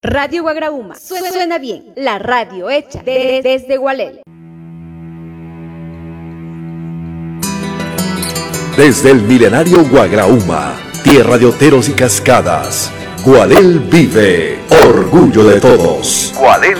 Radio Guagraúma. Suena bien. La radio hecha desde Gualel. Desde el milenario Guagraúma, tierra de oteros y cascadas, Gualel vive, orgullo de todos. Gualel